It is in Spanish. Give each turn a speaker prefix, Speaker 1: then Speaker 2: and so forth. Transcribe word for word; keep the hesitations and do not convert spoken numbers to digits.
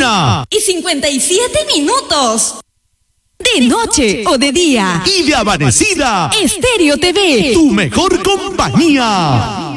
Speaker 1: una
Speaker 2: y cincuenta y siete minutos. De noche o de día.
Speaker 1: Y de amanecida.
Speaker 2: Estéreo T V.
Speaker 1: Tu mejor compañía.